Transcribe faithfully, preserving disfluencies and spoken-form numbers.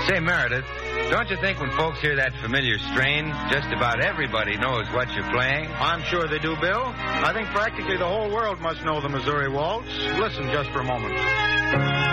Say, Meredith, don't you think when folks hear that familiar strain, just about everybody knows what you're playing? I'm sure they do, Bill. I think practically the whole world must know the Missouri Waltz. Listen just for a moment.